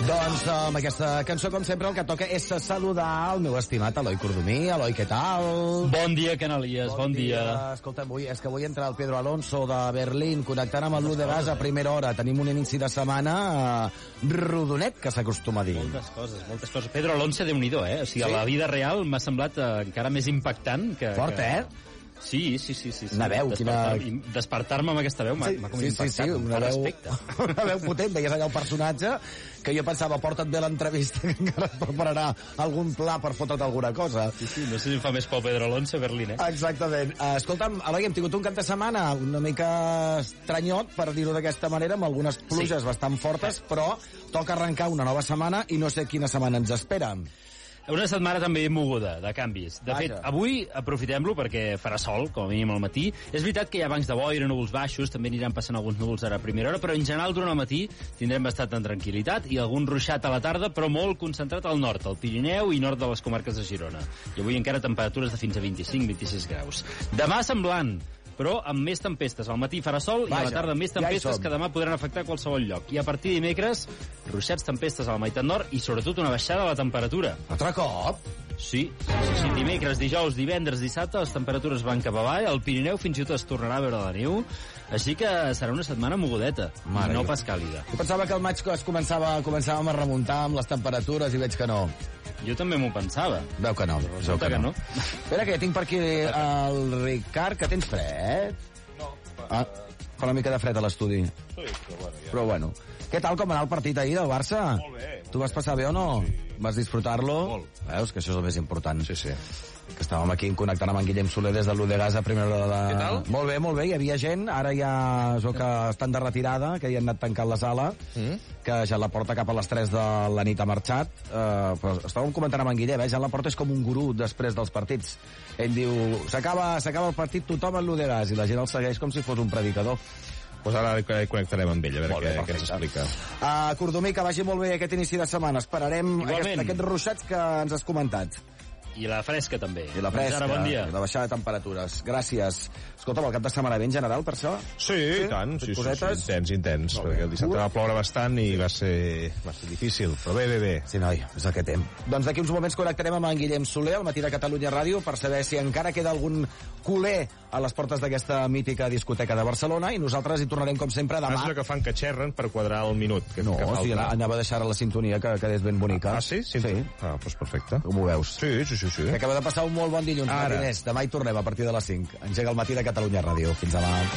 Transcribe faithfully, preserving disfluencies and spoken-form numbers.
Doncs amb aquesta cançó, com sempre, el que toca és saludar el meu estimat Eloi Cordomí. Eloi, què tal? Bon dia, Canalies, bon, bon dia. dia. Escolta, avui, és que avui entra el Pedro Alonso de Berlín connectant amb el Lu de Gas a primera hora. Tenim un inici de setmana eh, rodonet, que s'acostuma a dir. Moltes coses, moltes coses. Pedro Alonso, Déu-n'hi-do, eh? O sigui, sí? A la vida real m'ha semblat eh, encara més impactant que... Fort, que... eh? Sí, sí, sí. sí, sí. Una veu, Despertar, quina... Despertar-me amb aquesta veu m'ha sí, com sí, impactat. Sí, sí, una veu, una veu potent. Veies allà el personatge que jo pensava, porta't bé l'entrevista, que encara et prepararà algun pla per fotre't alguna cosa. Sí, sí, no sé si em fa més por Pedro Alonso a Berlín, eh? Exactament. Uh, escolta'm, Eloi, hem tingut un cap de setmana una mica estranyot, per dir-ho d'aquesta manera, amb algunes pluges sí. bastant fortes, però toca arrencar una nova setmana i no sé quina setmana ens espera. Una setmana també moguda, de canvis. De Vaja. fet, avui aprofitem-lo perquè farà sol, com a mínim al matí. És veritat que hi ha bancs de boira, núvols baixos, també aniran passant alguns núvols ara a primera hora, però en general durant el matí tindrem bastant de tranquil·litat i algun ruixat a la tarda, però molt concentrat al nord, al Pirineu i nord de les comarques de Girona. I avui encara temperatures de fins a vint-i-cinc a vint-i-sis graus. Demà semblant, però amb més tempestes. Al matí farà sol Vaja, i a la tarda més tempestes ja que demà podran afectar qualsevol lloc. I a partir de dimecres, ruixats, tempestes a la meitat nord i sobretot una baixada de la temperatura. Altre cop? Sí, sí, sí, dimecres, dijous, divendres, dissabte, les temperatures van cap avall, al Pirineu fins i tot es tornarà a veure la neu, així que serà una setmana mogudeta, Mare i no pas càlida. Jo pensava que el maig es començava, començàvem a remuntar amb les temperatures i veig que no. Jo també m'ho pensava. Veu que no. Resulta que, que no. no. Espera, que tinc per aquí el Ricard, que tens fred? No. Ah, fa una mica de fred a l'estudi. Sí, però bueno. Ja però bueno. Què tal, com anar el partit ahir del Barça? Molt bé. Tu vas passar bé o no? Sí. Vas disfrutar-lo? Molt. Veus que això és el més important. Sí, sí. Que estàvem aquí connectant amb en Guillem Soler des de l'U de Gas a primera hora de... Què tal? Molt bé, molt bé, hi havia gent, ara ja es veu que estan de retirada, que hi han anat tancant la sala, mm. que ja la porta cap a les tres de la nit ha marxat, uh, però estàvem comentant amb en Guillem, eh? Ja la porta és com un gurú després dels partits. Ell diu, s'acaba s'acaba el partit, tothom a l'U de Gas, i la gent el segueix com si fos un predicador. Pues ara connectarem amb ell, a veure bé, què, què ens explica. Uh, Cordomí, que vagi molt bé aquest inici de setmana. Esperarem aquest, aquests ruixats que ens has comentat. I la fresca, també. I la fresca, ara, bon dia. I la baixada de temperatures. Gràcies. Escolta'm, el cap de setmana bé en general, per això? Sí, sí? i tant. Sí, sí, sí, intens, intens. No, perquè el dissabte va ploure bastant i va ser, va ser difícil, però bé, bé, bé. Sí, noi, és el que tem. Doncs d'aquí uns moments connectarem amb en Guillem Soler, al matí de Catalunya Ràdio, per saber si encara queda algun culer a les portes d'aquesta mítica discoteca de Barcelona, i nosaltres hi tornarem, com sempre, demà. És allò que fan que xerren per quadrar el minut. Que, no, que falta. sí, anava a deixar la sintonia, que quedés ben bonica. Ah, sí? Sí. sí. Ah, doncs perfecte. Com ho veus? Sí, sí, sí. sí. Que acaba de passar un molt bon dilluns, matiners. Demà hi tornem a partir de les cinc. Engega el matí de Catalunya Ràdio. Fins demà.